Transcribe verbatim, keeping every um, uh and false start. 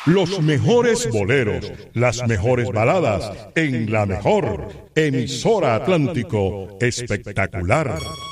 Los mejores boleros, las mejores baladas, en la mejor emisora Atlántico Espectacular.